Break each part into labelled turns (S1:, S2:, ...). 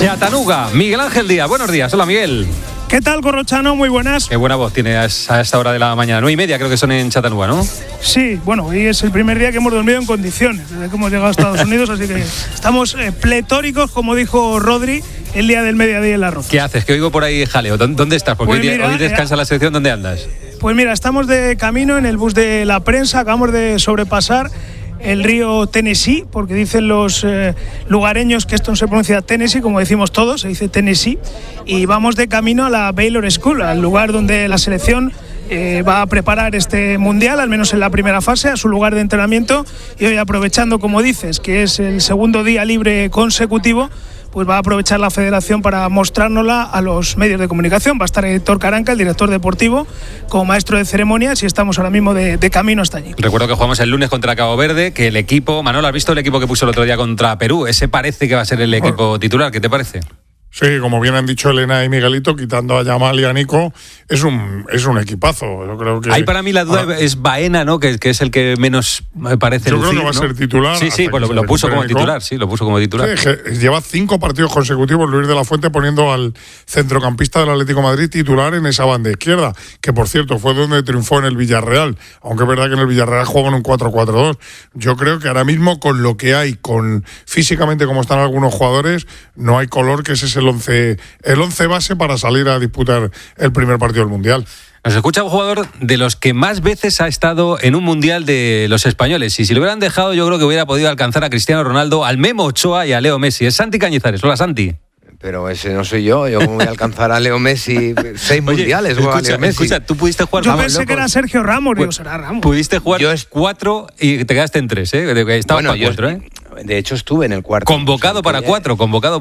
S1: Chattanooga, Miguel Ángel Díaz. Buenos días, hola Miguel.
S2: ¿Qué tal, Corrochano? Muy buenas.
S1: Qué buena voz tiene a esta hora de la mañana. 9:30 creo que son en Chattanooga, ¿no?
S2: Sí, bueno, hoy es el primer día que hemos dormido en condiciones, desde que hemos llegado a Estados Unidos, así que estamos pletóricos, como dijo Rodri, el día del mediodía en la Roza.
S1: ¿Qué haces? Que oigo por ahí jaleo. ¿Dónde estás? Porque
S2: pues
S1: hoy descansa la sección. ¿Dónde andas?
S2: Pues mira, estamos de camino en el bus de la prensa, acabamos de sobrepasar el río Tennessee, porque dicen los lugareños que esto no se pronuncia Tennessee, como decimos todos, se dice Tennessee, y vamos de camino a la Baylor School, al lugar donde la selección va a preparar este mundial, al menos en la primera fase, a su lugar de entrenamiento, y hoy, aprovechando, como dices, que es el segundo día libre consecutivo, pues va a aprovechar la federación para mostrárnosla a los medios de comunicación. Va a estar Héctor Caranca, el director deportivo, como maestro de ceremonias, y estamos ahora mismo de camino hasta allí.
S1: Recuerdo que jugamos el lunes contra Cabo Verde, que el equipo, Manolo, ¿has visto el equipo que puso el otro día contra Perú? Ese parece que va a ser el equipo titular, ¿qué te parece?
S3: Sí, como bien han dicho Elena y Miguelito, quitando a Yamal y a Nico, es un equipazo. Yo creo que
S1: ahí para mí la duda es Baena, ¿no? Que es el que menos me parece
S3: yo
S1: lucir,
S3: creo que va a ser titular.
S1: Sí, pues lo puso como titular, sí, lo puso como titular.
S3: Sí, lleva 5 partidos consecutivos Luis de la Fuente poniendo al centrocampista del Atlético de Madrid titular en esa banda izquierda, que por cierto fue donde triunfó en el Villarreal, aunque es verdad que en el Villarreal juegan un 4-4-2. Yo creo que ahora mismo con lo que hay, con físicamente como están algunos jugadores, no hay color que ese es el 11 base para salir a disputar el primer partido del Mundial.
S1: Nos escucha un jugador de los que más veces ha estado en un Mundial de los españoles, y si lo hubieran dejado yo creo que hubiera podido alcanzar a Cristiano Ronaldo, al Memo Ochoa y a Leo Messi. Es Santi Cañizares. Hola, Santi.
S4: Pero ese no soy yo cómo voy a alcanzar a Leo Messi 6 mundiales.
S1: Escucha, tú pudiste jugar...
S2: Yo pensé que era Sergio Ramos, digo, será Ramos.
S1: Pudiste jugar 4 y te quedaste en 3, ¿eh? Estabas para 4, ¿eh?
S4: De hecho estuve en el cuarto.
S1: Convocado para 4.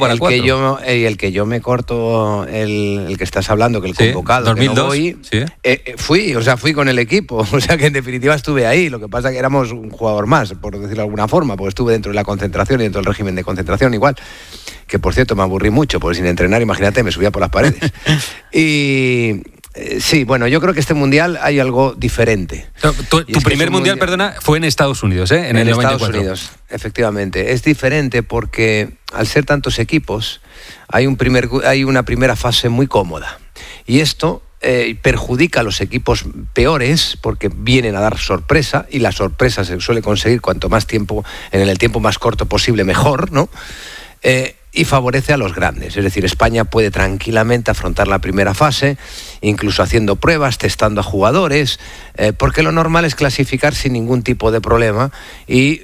S4: El que yo me corto, el que estás hablando, que el convocado,
S1: 2002,
S4: que no voy, ¿sí? Fui con el equipo, o sea que en definitiva estuve ahí. Lo que pasa es que éramos un jugador más, por decirlo de alguna forma, porque estuve dentro de la concentración y dentro del régimen de concentración igual, que por cierto me aburrí mucho, porque sin entrenar, imagínate, me subía por las paredes. Y... sí, bueno, yo creo que este mundial hay algo diferente.
S1: Tu primer mundial, perdona, fue en Estados Unidos, ¿eh? En el 94.
S4: Estados Unidos, efectivamente. Es diferente porque al ser tantos equipos hay una primera fase muy cómoda. Y esto perjudica a los equipos peores porque vienen a dar sorpresa, y la sorpresa se suele conseguir cuanto más tiempo, en el tiempo más corto posible, mejor, ¿no? Y favorece a los grandes. Es decir, España puede tranquilamente afrontar la primera fase, incluso haciendo pruebas, testando a jugadores, porque lo normal es clasificar sin ningún tipo de problema y,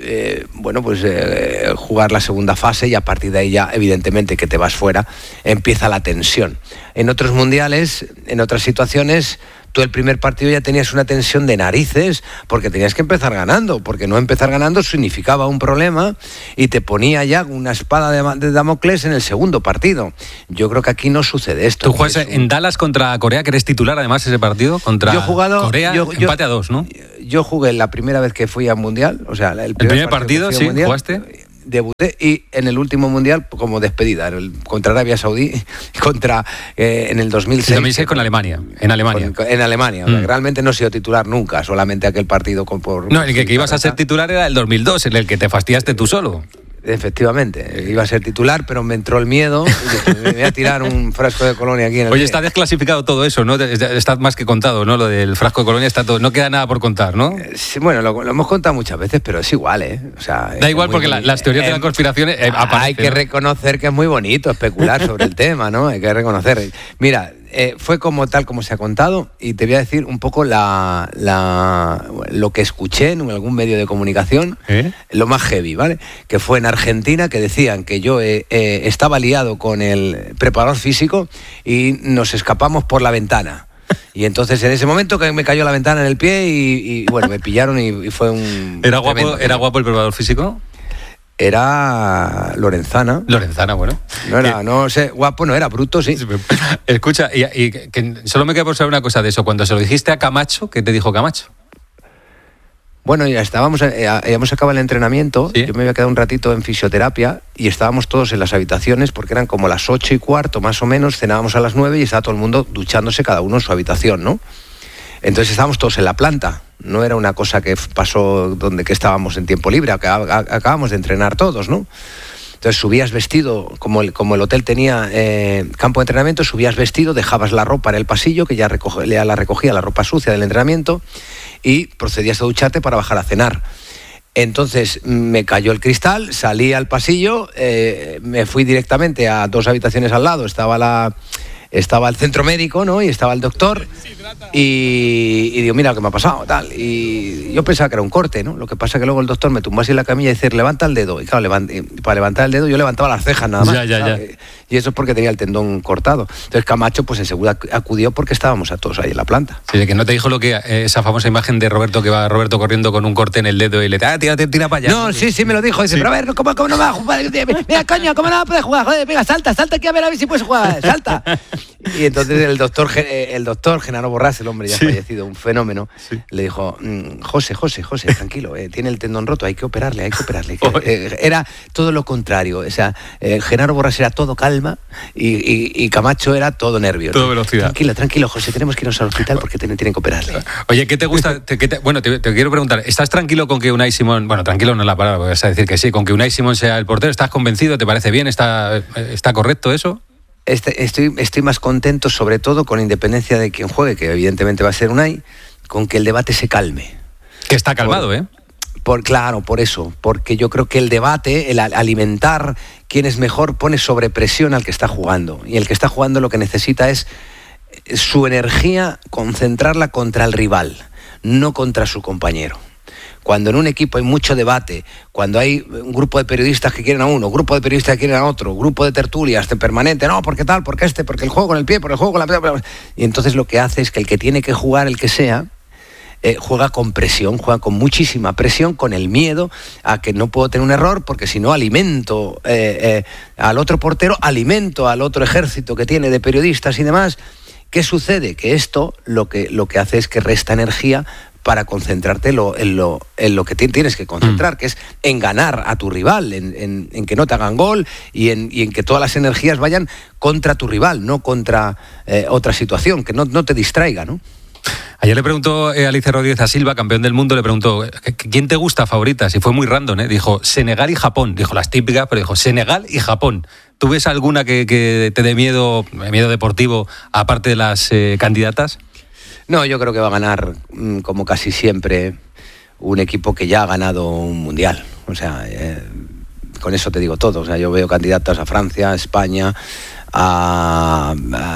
S4: jugar la segunda fase, y a partir de ahí ya, evidentemente, que te vas fuera, empieza la tensión. En otros mundiales, en otras situaciones, tú el primer partido ya tenías una tensión de narices porque tenías que empezar ganando, porque no empezar ganando significaba un problema y te ponía ya una espada de Damocles en el segundo partido. Yo creo que aquí no sucede esto.
S1: Tú juegas en Dallas contra Corea, que eres titular además ese partido, contra Corea, empate a 2, ¿no?
S4: Yo jugué la primera vez que fui al Mundial, o sea, el
S1: primer partido, sí, mundial, ¿jugaste?
S4: Debuté, y en el último mundial como despedida, contra Arabia Saudí, en el 2006.
S1: En 2006 con Alemania, en Alemania.
S4: En Alemania, realmente no he sido titular nunca, solamente aquel partido
S1: No, el que ibas a ser titular era el 2002, en el que te fastidiaste tú solo.
S4: Efectivamente, iba a ser titular, pero me entró el miedo y me voy a tirar un frasco de colonia aquí en el...
S1: Oye, está desclasificado todo eso, ¿no? Está más que contado, ¿no? Lo del frasco de colonia está todo, no queda nada por contar, ¿no?
S4: Sí, bueno, lo hemos contado muchas veces, pero es igual, ¿eh? O sea,
S1: da igual porque las teorías de la conspiración aparecen.
S4: Hay que reconocer que es muy bonito especular sobre el tema, ¿no? Hay que reconocer. Mira, fue como tal como se ha contado, y te voy a decir un poco lo que escuché en algún medio de comunicación, lo más heavy, ¿vale? Que fue en Argentina, que decían que yo estaba liado con el preparador físico y nos escapamos por la ventana. Y entonces en ese momento que me cayó la ventana en el pie y bueno, me pillaron y fue un...
S1: ¿Era guapo el preparador físico?
S4: Era Lorenzana.
S1: Lorenzana, bueno.
S4: No era, no sé, guapo no era, bruto sí.
S1: Escucha, y que solo me queda por saber una cosa de eso. Cuando se lo dijiste a Camacho, ¿qué te dijo Camacho?
S4: Bueno, ya habíamos acabado el entrenamiento, ¿sí? Yo me había quedado un ratito en fisioterapia y estábamos todos en las habitaciones porque eran como las 8:15 más o menos, cenábamos a las 9 y estaba todo el mundo duchándose cada uno en su habitación, ¿no? Entonces estábamos todos en la planta, no era una cosa que pasó que estábamos en tiempo libre, acabamos de entrenar todos, ¿no? Entonces subías vestido, como el hotel tenía campo de entrenamiento, subías vestido, dejabas la ropa en el pasillo, que ya la recogía la ropa sucia del entrenamiento, y procedías a ducharte para bajar a cenar. Entonces me cayó el cristal, salí al pasillo, me fui directamente a 2 habitaciones al lado, estaba el centro médico, ¿no? Y estaba el doctor, y digo, mira lo que me ha pasado, tal. Y yo pensaba que era un corte, ¿no? Lo que pasa es que luego el doctor me tumbó así en la camilla y dice, levanta el dedo. Y claro, para levantar el dedo yo levantaba las cejas nada más. Ya. Y eso es porque tenía el tendón cortado. Entonces Camacho, pues enseguida acudió porque estábamos a todos ahí en la planta.
S1: Sí, de que no te dijo lo que esa famosa imagen de Roberto, que va Roberto corriendo con un corte en el dedo y le tira para allá.
S4: No, sí me lo dijo. Dice, pero a ver, ¿cómo no me va a jugar? Mira, coño, ¿cómo no va a poder jugar? Joder, venga, salta aquí a ver si puedes jugar, salta. Y entonces el doctor Genaro Borrás, el hombre ya fallecido, un fenómeno, le dijo, José, tranquilo, tiene el tendón roto, hay que operarle. Era todo lo contrario, o sea, Genaro Borrás era todo calma y Camacho era todo nervio.
S1: Todo velocidad.
S4: Tranquilo, José, tenemos que irnos al hospital porque tienen que operarle.
S1: Oye, ¿qué te gusta? Te quiero preguntar, ¿estás tranquilo con que Unai Simón, bueno, tranquilo no es la palabra, porque vas a decir que sí, con que Unai Simón sea el portero? ¿Estás convencido? ¿Te parece bien? ¿Está correcto eso?
S4: Estoy más contento, sobre todo con independencia de quien juegue, que evidentemente va a ser Unai, con que el debate se calme.
S1: Que está calmado,
S4: Claro, por eso, porque yo creo que el debate, el alimentar quién es mejor, pone sobrepresión al que está jugando, y el que está jugando lo que necesita es su energía concentrarla contra el rival, no contra su compañero. Cuando en un equipo hay mucho debate, cuando hay un grupo de periodistas que quieren a uno, grupo de periodistas que quieren a otro, grupo de tertulias permanente, no, porque tal, porque porque el juego con el pie, porque el juego con la... Y entonces lo que hace es que el que tiene que jugar, el que sea, juega con presión, juega con muchísima presión, con el miedo a que no puedo tener un error, porque si no alimento al otro portero, alimento al otro ejército que tiene de periodistas y demás. ¿Qué sucede? Que esto lo que hace es que resta energía para concentrarte en lo que tienes que concentrar, que es en ganar a tu rival, en que no te hagan gol y en que todas las energías vayan contra tu rival, no contra otra situación, que no te distraiga, ¿no?
S1: Ayer le preguntó Alicia Rodríguez a Silva, campeón del mundo, le preguntó, ¿quién te gusta favoritas? Y fue muy random, Dijo, Senegal y Japón. Dijo las típicas, pero dijo, Senegal y Japón. ¿Tú ves alguna que te dé miedo deportivo, aparte de las candidatas?
S4: No, yo creo que va a ganar, como casi siempre, un equipo que ya ha ganado un mundial. O sea, con eso te digo todo. O sea, yo veo candidatas a Francia, a España, a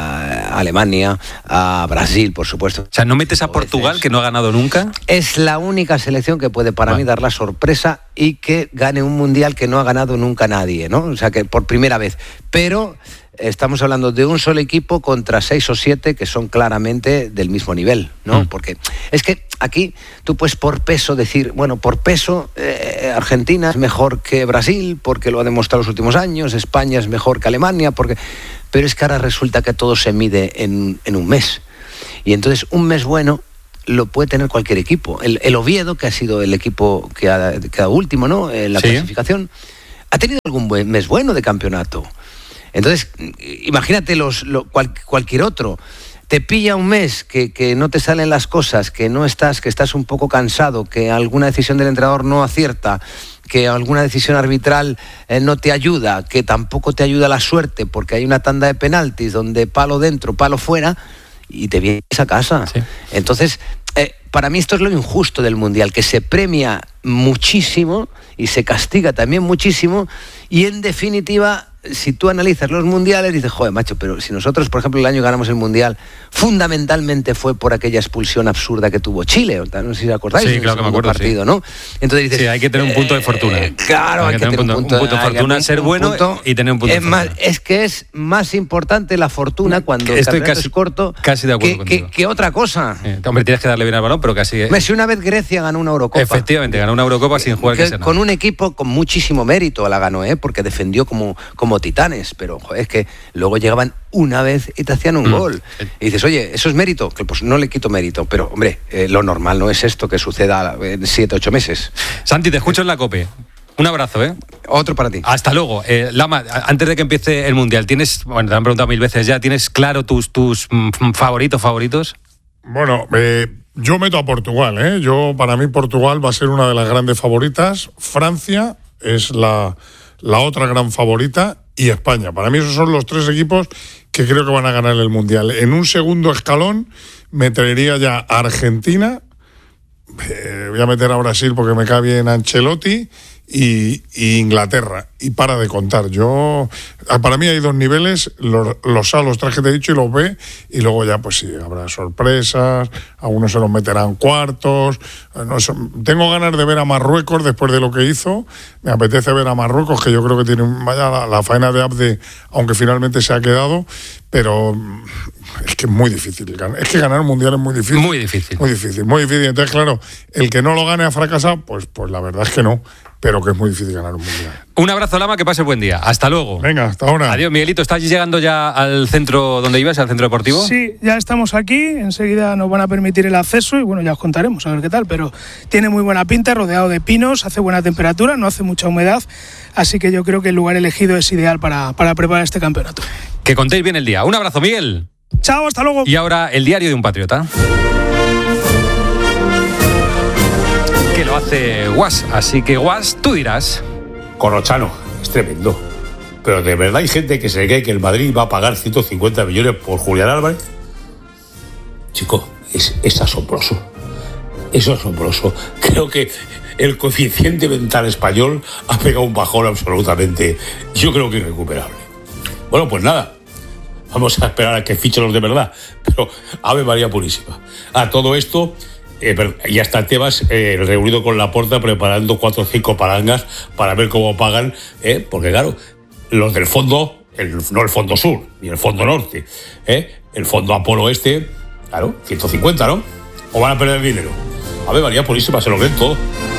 S4: Alemania, a Brasil, por supuesto.
S1: O sea, ¿no metes a Portugal, que no ha ganado nunca?
S4: Es la única selección que puede para mí dar la sorpresa y que gane un mundial que no ha ganado nunca nadie, ¿no? O sea, que por primera vez. Pero estamos hablando de un solo equipo contra 6 o 7 que son claramente del mismo nivel, ¿no? Porque es que aquí tú puedes por peso decir, bueno, por peso Argentina es mejor que Brasil porque lo ha demostrado los últimos años, España es mejor que Alemania, pero es que ahora resulta que todo se mide en un mes. Y entonces un mes bueno lo puede tener cualquier equipo. El Oviedo, que ha sido el equipo que ha quedado último, ¿no? En la clasificación, ha tenido algún mes bueno de campeonato. Entonces, imagínate cualquier otro. Te pilla un mes que no te salen las cosas, que estás un poco cansado, que alguna decisión del entrenador no acierta, que alguna decisión arbitral no te ayuda, que tampoco te ayuda la suerte, porque hay una tanda de penaltis donde palo dentro, palo fuera, y te vienes a casa. Sí. Entonces, para mí esto es lo injusto del Mundial, que se premia muchísimo y se castiga también muchísimo, y en definitiva, si tú analizas los mundiales, dices, joder, macho, pero si nosotros, por ejemplo, el año ganamos el mundial, fundamentalmente fue por aquella expulsión absurda que tuvo Chile, no sé si os acordáis.
S1: Sí, claro que me acuerdo,
S4: partido, sí. ¿no? Entonces dices,
S1: sí, hay que tener un punto de fortuna.
S4: Claro, hay que tener un punto de
S1: fortuna, ser bueno y tener un punto de fortuna.
S4: Es que es más importante la fortuna cuando el campeonato es corto
S1: casi de acuerdo
S4: que otra cosa.
S1: Hombre, tienes que darle bien al balón, pero casi...
S4: Si una vez Grecia ganó una Eurocopa.
S1: Efectivamente, ganó una Eurocopa sin jugar que sea nada.
S4: Con un equipo con muchísimo mérito la ganó, porque defendió como titanes, pero joder, es que luego llegaban una vez y te hacían un gol. Y dices, oye, ¿eso es mérito? Que pues no le quito mérito, pero hombre, lo normal no es esto que suceda en 7 o 8 meses.
S1: Santi, te escucho en la COPE. Un abrazo,
S4: Otro para ti.
S1: Hasta luego. Lama, antes de que empiece el Mundial, te han preguntado 1000 veces ya, ¿tienes claro tus favoritos?
S3: Bueno, yo meto a Portugal, Para mí Portugal va a ser una de las grandes favoritas. Francia es la la otra gran favorita y España. Para mí esos son los 3 equipos que creo que van a ganar el Mundial. En un segundo escalón me traería ya a Argentina, voy a meter a Brasil porque me cae bien Ancelotti, y Inglaterra, y para de contar. Para mí hay 2 niveles, los A, los 3 que te he dicho, y los B, y luego ya pues sí, habrá sorpresas, algunos se los meterán cuartos. Tengo ganas de ver a Marruecos después de lo que hizo, me apetece ver a Marruecos, que yo creo que tiene la faena de Abde, aunque finalmente se ha quedado, pero es que es muy difícil. Es que ganar un mundial es muy difícil.
S1: Muy difícil.
S3: Muy difícil, muy difícil. Entonces, claro, el que no lo gane ha fracasado, pues la verdad es que no, pero que es muy difícil ganar un mundial.
S1: Un abrazo, Lama, que pase buen día. Hasta luego.
S3: Venga, hasta ahora.
S1: Adiós, Miguelito. ¿Estás llegando ya al centro donde ibas, al centro deportivo?
S2: Sí, ya estamos aquí. Enseguida nos van a permitir el acceso y bueno, ya os contaremos a ver qué tal, pero tiene muy buena pinta, rodeado de pinos, hace buena temperatura, no hace mucha humedad, así que yo creo que el lugar elegido es ideal para preparar este campeonato.
S1: Que contéis bien el día. Un abrazo, Miguel.
S2: Chao, hasta luego.
S1: Y ahora el diario de un patriota, que lo hace Guas. Así que, Guas, tú dirás.
S5: Corrochano, es tremendo. Pero ¿de verdad hay gente que se cree que el Madrid va a pagar 150 millones por Julián Álvarez? Chico, es asombroso. Es asombroso. Creo que el coeficiente mental español ha pegado un bajón absolutamente, yo creo que irrecuperable. Bueno, pues nada. Vamos a esperar a que fichen los de verdad. Pero, Ave María Purísima. A todo esto, ya está Tebas reunido con Laporta preparando 4 o 5 palangas para ver cómo pagan, porque claro, los del fondo, no el fondo sur, ni el fondo norte, el fondo Apolo este, claro, 150, ¿no? ¿O van a perder dinero? Ave María Purísima, se lo creen todo.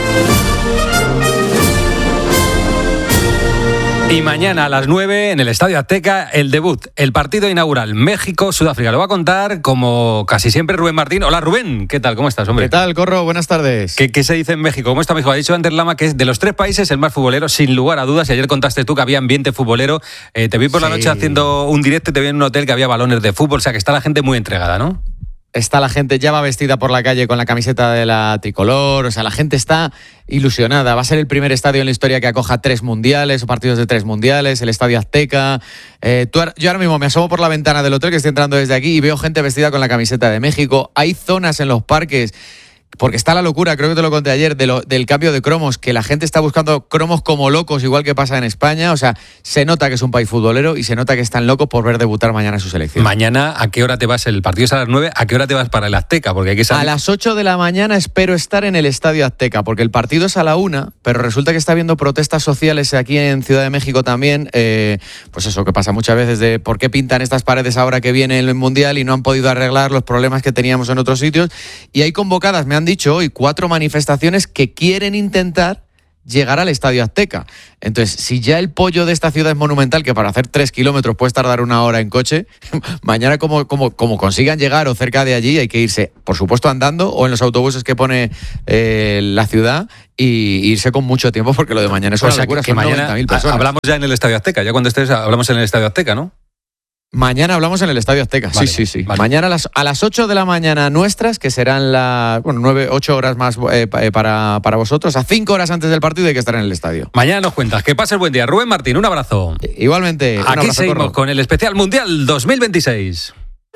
S1: Y mañana a las 9 en el Estadio Azteca, el debut, el partido inaugural, México-Sudáfrica. Lo va a contar, como casi siempre, Rubén Martín. Hola, Rubén. ¿Qué tal? ¿Cómo estás, hombre?
S6: ¿Qué tal, Corro? Buenas tardes.
S1: ¿Qué se dice en México? ¿Cómo está México? Ha dicho Ander Lama que es de los 3 países el más futbolero, sin lugar a dudas. Y ayer contaste tú que había ambiente futbolero. Te vi por la noche haciendo un directo y te vi en un hotel que había balones de fútbol. O sea, que está la gente muy entregada, ¿no?
S6: Está la gente, ya va vestida por la calle con la camiseta de la tricolor, o sea, la gente está ilusionada. Va a ser el primer estadio en la historia que acoja 3 mundiales o partidos de 3 mundiales, el Estadio Azteca. Yo ahora mismo me asomo por la ventana del hotel que estoy entrando desde aquí y veo gente vestida con la camiseta de México. Hay zonas en los parques, porque está la locura, creo que te lo conté ayer, del cambio de cromos, que la gente está buscando cromos como locos, igual que pasa en España. O sea, se nota que es un país futbolero y se nota que están locos por ver debutar mañana su selección.
S1: Mañana, ¿a qué hora te vas? El partido es a las 9, ¿a qué hora te vas para el Azteca? Porque hay que salir.
S6: A las 8 de la mañana espero estar en el Estadio Azteca, porque el partido es a la 1, pero resulta que está habiendo protestas sociales aquí en Ciudad de México también, pues eso que pasa muchas veces, de por qué pintan estas paredes ahora que viene el Mundial y no han podido arreglar los problemas que teníamos en otros sitios. Y hay convocadas, me han dicho hoy, 4 manifestaciones que quieren intentar llegar al Estadio Azteca. Entonces, si ya el pollo de esta ciudad es monumental, que para hacer 3 kilómetros puedes tardar 1 hora en coche, mañana como consigan llegar o cerca de allí, hay que irse, por supuesto, andando o en los autobuses que pone la ciudad, y irse con mucho tiempo, porque lo de mañana es una locura.
S1: Que mañana
S6: 90.000 personas.
S1: Hablamos ya en el Estadio Azteca. Ya cuando estés hablamos en el Estadio Azteca, ¿no?
S6: Mañana hablamos en el Estadio Azteca.
S1: Vale,
S6: sí.
S1: Vale.
S6: Mañana a las 8 de la mañana nuestras, que serán 8 horas más para vosotros. A 5 horas antes del partido hay que estar en el estadio.
S1: Mañana nos cuentas. Que pases buen día. Rubén Martín, un abrazo.
S6: Igualmente. Un
S1: Aquí
S6: abrazo,
S1: seguimos
S6: Corro.
S1: con el especial Mundial 2026.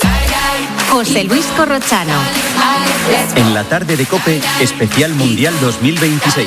S7: José Luis Corrochano.
S8: En la tarde de COPE, especial Mundial 2026.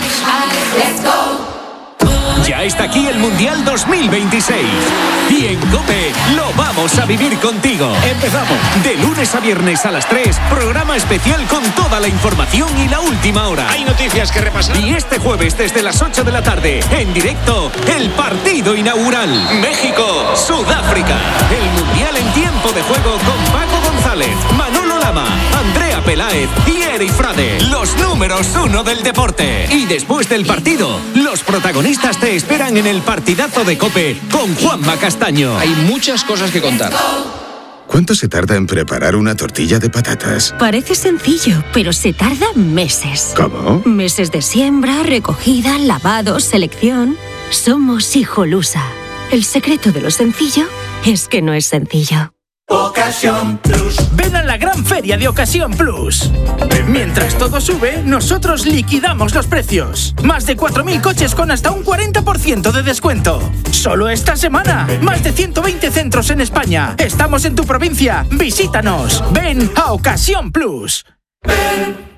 S9: Ya está aquí el Mundial 2026. Y en COPE lo vamos a vivir contigo. Empezamos de lunes a viernes a las 3. Programa especial con toda la información y la última hora.
S10: Hay noticias que repasar.
S9: Y este jueves desde las 8 de la tarde, en directo, el partido inaugural. México, Sudáfrica. El Mundial en tiempo de juego con Paco González, Manolo Lama, Andrea Peláez y Eri Frade. Los números 1 del deporte. Y después del partido, los protagonistas te esperan en el partidazo de COPE con Juanma Castaño.
S10: Hay muchas cosas que contar.
S11: ¿Cuánto se tarda en preparar una tortilla de patatas?
S7: Parece sencillo, pero se tarda meses.
S11: ¿Cómo?
S7: Meses de siembra, recogida, lavado, selección. Somos Hijolusa. El secreto de lo sencillo es que no es sencillo.
S12: Ocasión Plus. Ven a la gran feria de Ocasión Plus. Mientras todo sube, nosotros liquidamos los precios. Más de 4.000 coches con hasta un 40% de descuento. Solo esta semana. Más de 120 centros en España. Estamos en tu provincia. Visítanos. Ven a Ocasión Plus. Ven.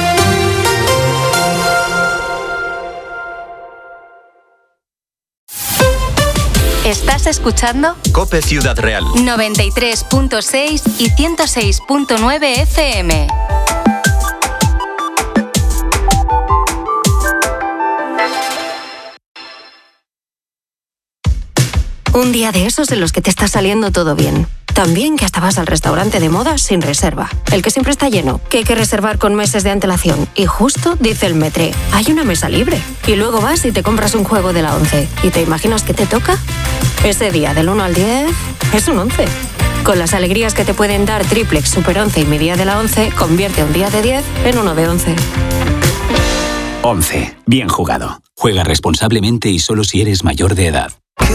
S13: ¿Estás escuchando?
S8: COPE Ciudad Real.
S13: 93.6 y 106.9 FM. Un día de esos en los que te está saliendo todo bien. Tan bien que hasta vas al restaurante de moda sin reserva. El que siempre está lleno, que hay que reservar con meses de antelación. Y justo dice el Metre, hay una mesa libre. Y luego vas y te compras un juego de la 11. ¿Y te imaginas qué te toca? Ese día del 1 al 10 es un 11. Con las alegrías que te pueden dar Triplex, Super 11 y mi día de la 11, convierte un día de 10 en uno de 11.
S14: 11. Bien jugado. Juega responsablemente y solo si eres mayor de edad.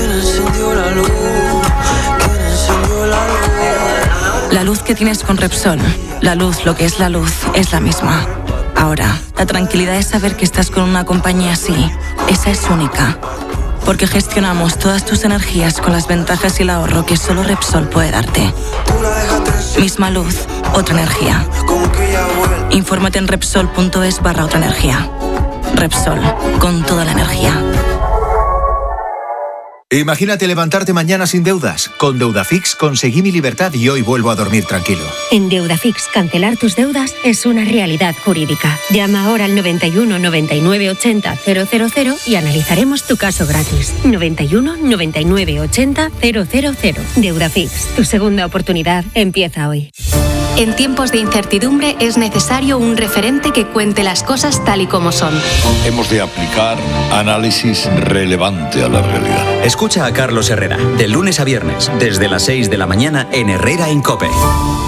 S15: La luz que tienes con Repsol, la luz, lo que es la luz, es la misma. Ahora, la tranquilidad es saber que estás con una compañía así. Esa es única. Porque gestionamos todas tus energías con las ventajas y el ahorro que solo Repsol puede darte. Misma luz, otra energía. Infórmate en Repsol.es/otra energía. Repsol, con toda la energía.
S16: Imagínate levantarte mañana sin deudas. Con Deudafix conseguí mi libertad y hoy vuelvo a dormir tranquilo.
S17: En Deudafix, cancelar tus deudas es una realidad jurídica. Llama ahora al 91 99 80 000 y analizaremos tu caso gratis. 91 99 80 000. Deudafix, tu segunda oportunidad empieza hoy.
S13: En tiempos de incertidumbre es necesario un referente que cuente las cosas tal y como son.
S18: Hemos de aplicar análisis relevante a la realidad.
S8: Escucha a Carlos Herrera, de lunes a viernes, desde las 6 de la mañana en Herrera en COPE.